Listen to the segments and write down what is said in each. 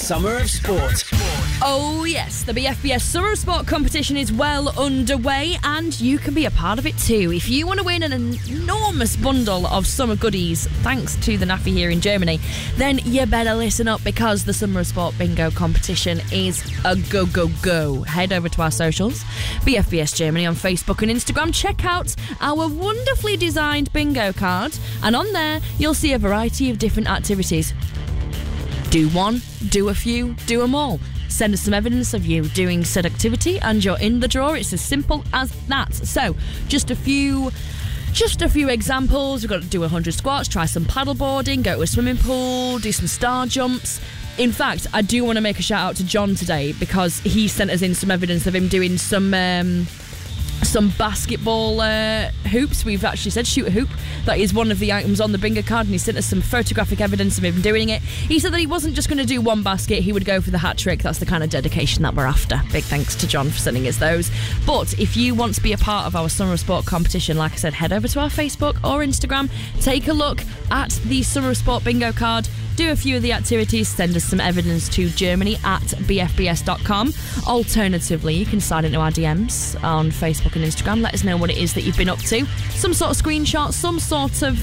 Summer of Sport. Oh yes, the BFBS Summer of Sport competition is well underway and you can be a part of it too. If you want to win an enormous bundle of summer goodies thanks to the NAFI here in Germany, then you better listen up because the Summer of Sport bingo competition is a go. Head over to our socials, BFBS Germany on Facebook and Instagram. Check out our wonderfully designed bingo card and on there you'll see a variety of different activities. Do one, do a few, do them all. Send us some evidence of you doing said activity and you're in the draw. It's as simple as that. So, just a few examples. We've got to do 100 squats, try some paddleboarding, go to a swimming pool, do some star jumps. In fact, I do want to make a shout out to John today because he sent us in some evidence of him doing some basketball hoops. We've actually said shoot a hoop. That is one of the items on the bingo card and he sent us some photographic evidence of him doing it. He said that he wasn't just going to do one basket, he would go for the hat trick. That's the kind of dedication that we're after. Big thanks to John for sending us those. But if you want to be a part of our Summer of Sport competition, like I said, head over to our Facebook or Instagram, take a look at the Summer of Sport bingo card, do a few of the activities, send us some evidence to germany@bfbs.com. Alternatively, you can slide into our DMs on Facebook and Instagram. Let us know what it is that you've been up to. Some sort of screenshot, some sort of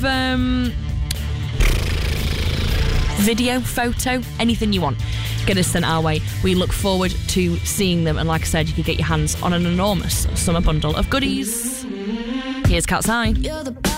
video, photo, anything you want. Get us sent our way. We look forward to seeing them. And like I said, you can get your hands on an enormous summer bundle of goodies. Here's Cat's Eye.